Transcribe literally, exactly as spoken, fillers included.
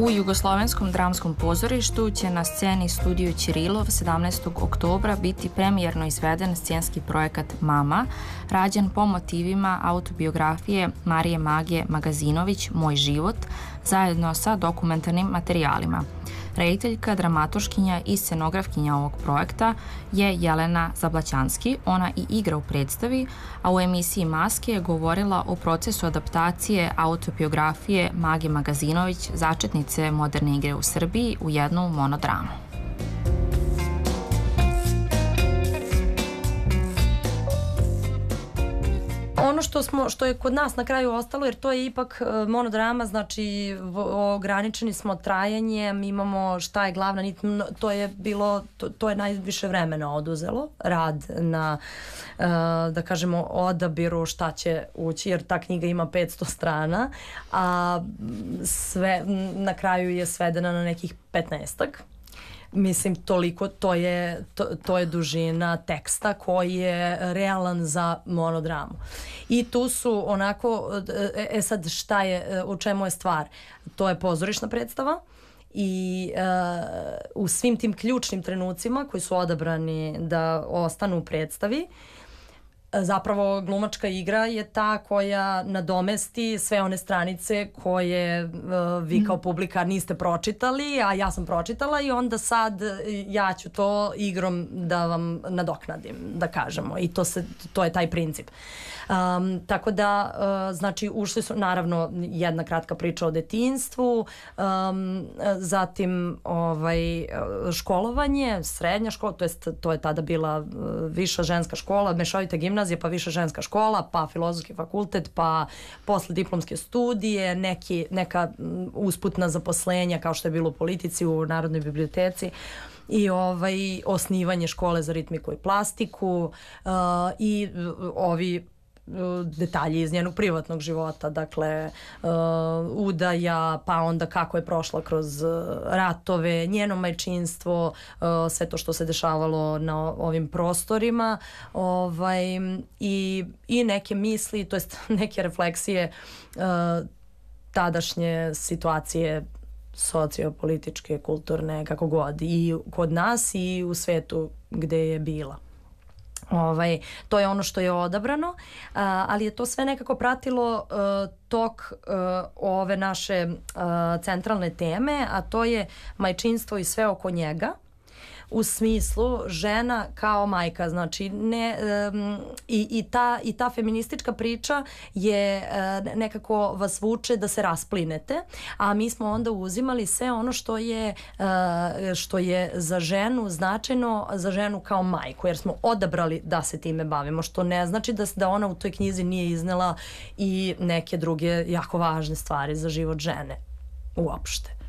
U Jugoslovenskom dramskom pozorištu će na sceni Studio Ćirilov sedamnaestog oktobra biti premijerno izveden scenski projekat Mama, rađen po motivima autobiografije Marije Magije Magazinović Moj život, zajedno sa dokumentarnim materijalima. Rediteljka, dramaturškinja i scenografkinja ovog projekta je Jelena Zablaćanski. Ona i igra u predstavi, a u emisiji Maske je govorila o procesu adaptacije autobiografije Mage Magazinović, začetnice moderne igre u Srbiji, u jednu monodramu. Ono što, smo, što je kod nas na kraju ostalo, jer to je ipak monodrama, znači ograničeni smo trajanjem, imamo šta je glavna nit, to je bilo, to, to je najviše vremena oduzelo, rad na, da kažemo, odabiru šta će ući, jer ta knjiga ima petsto strana, a sve, na kraju je svedena na nekih petnaestak. Mislim, toliko, to je, to, to je dužina teksta koji je realan za monodramu. I tu su onako, e sad šta je, u čemu je stvar? To je pozorišna predstava i uh, u svim tim ključnim trenucima koji su odabrani da ostanu u predstavi, zapravo glumačka igra je ta koja nadomesti sve one stranice koje uh, vi kao publika niste pročitali, a ja sam pročitala i onda sad ja ću to igrom da vam nadoknadim, da kažemo. I to, se, to je taj princip. Um, tako da, uh, znači, ušli su, naravno, jedna kratka priča o detinjstvu, um, zatim ovaj, školovanje, srednja škola, to jest to je tada bila uh, viša ženska škola, mešovita gimnazija, pa viša ženska škola, pa filozofski fakultet, pa posle diplomske studije, neki, neka usputna zaposlenja kao što je bilo u politici, u Narodnoj biblioteci i ovaj, osnivanje škole za ritmiku i plastiku uh, i ovi detalji iz njenog privatnog života, dakle uh, udaja, pa onda kako je prošla kroz ratove, njeno majčinstvo, uh, sve to što se dešavalo na ovim prostorima, ovaj, i, i neke misli, to jest neke refleksije uh, tadašnje situacije sociopolitičke, kulturne, kako god, i kod nas i u svetu gde je bila. Ovaj, to je ono što je odabrano, uh, ali je to sve nekako pratilo uh, tok uh, ove naše uh, centralne teme, a to je majčinstvo i sve oko njega, u smislu žena kao majka, znači ne, um, i, i, ta, i ta feministička priča je uh, nekako vas vuče da se rasplinete, a mi smo onda uzimali sve ono što je, uh, što je za ženu značajno, za ženu kao majku, jer smo odabrali da se time bavimo, što ne znači da, da ona u toj knjizi nije iznela i neke druge jako važne stvari za život žene uopšte.